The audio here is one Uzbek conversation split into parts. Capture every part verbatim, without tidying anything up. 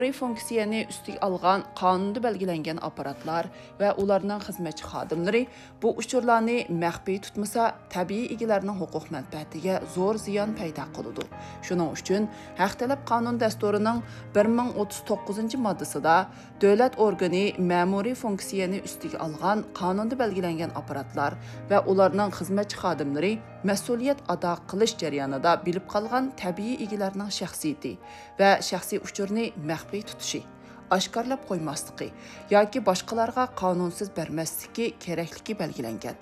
funksiyani üstüge algan qonunda belgilengen aparatlar ve ularning xizmatchi xodimlari bu uçurlarni maxfiy tutmasa tabiiy egilarning huquq manfaatiga zo'r ziyon paydo qiladi. Shuning uchun Haq talab qonun dasturining bir ming o'ttiz to'qqizinchi moddasida davlat organi ma'muriy funksiyani üstüge algan qonunda belgilengen aparatlar ve ularning xizmatchi xodimlari mas'uliyat ado qilish jarayonida bilib qolgan tabiiy egilarning shaxsiyati va shaxsiy uchurni maxfiy tutishi, oshkorlab qo'ymasligi yoki boshqalarga qonunsiz bermasligi kerakligi belgilangan.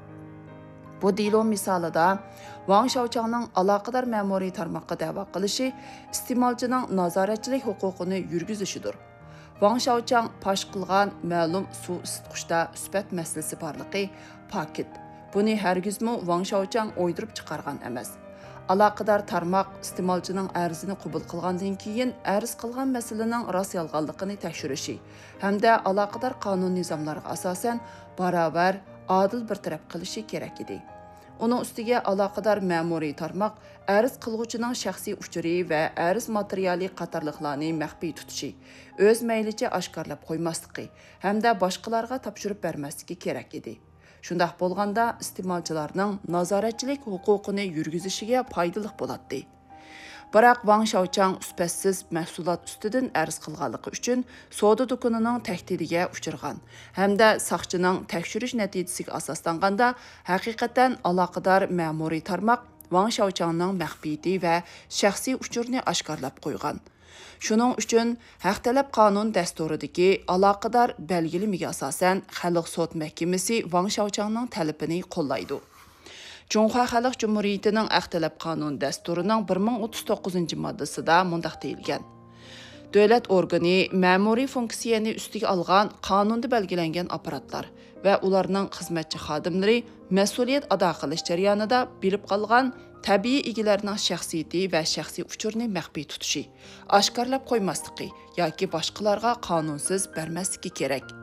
Bu delo misolida Wang Xiaochangning aloqador ma'muriy tarmoqqa da'vo qilishi iste'molchining nazoratchilik huquqini yurgizishidir. Wang Xiaochang pash qilgan ma'lum suv isitquchda sifat masalasi borligi paket. Buni hargizmi Wang Xiaochang o'ydirib chiqargan emas. Aloqador tarmoq iste'molchining arzini qabul qilgandan keyin arz qilgan masalaning rost yolg'onligini tekshirishi hamda aloqador qonun nizomlariga asosan barobar adil bir taraf qilishi kerak edi. Uning ustiga aloqador ma'muriy tarmoq arz qilguvchining shaxsiy uchuri va arz materiali qatorliqlarni maxfiy tutishi, o'z maylicha oshkorlab qo'ymasligi hamda boshqalarga topshirib bermasligi kerak edi. Shundaq bo'lganda iste'molchilarning nazoratchilik huquqini yurgizishiga foydali bo'ladi. Biroq Wang Xiaochang sifatsiz mahsulot ustidan arz qilganligi uchun savdo do'konining tahdidiga uchirgan hamda soqchining tekshirish natijasiga asoslanganda haqiqatan aloqador ma'muriy tarmoq Wang Xiaochangning maxfiyati va shaxsiy uchurini oshkorlab qo'ygan. Shuning uchun Haq talab qonun dasturidagi aloqador belgilimiga asosan Xalq sud mahkamasi Wang Xiaochangning talabini qo'llaydi. Cumhuriyet Xalq Cumhuriyetining Haq talab qonun dasturining bir ming o'ttiz to'qqizinchi moddasida mundaq deyilgan. Davlat organi ma'muriy funksiyani üstüge algan qonunda belgilengen aparatlar ve ularning xizmatchi xodimlari mas'uliyat ado qilish jarayonida bilib qolgan tabiiy egilarning shaxsiyati va shaxsiy uchurni maxfiy tutishi, oshkorlab qo'ymasligi yoki boshqalarga qonunsiz bermasligi kerak.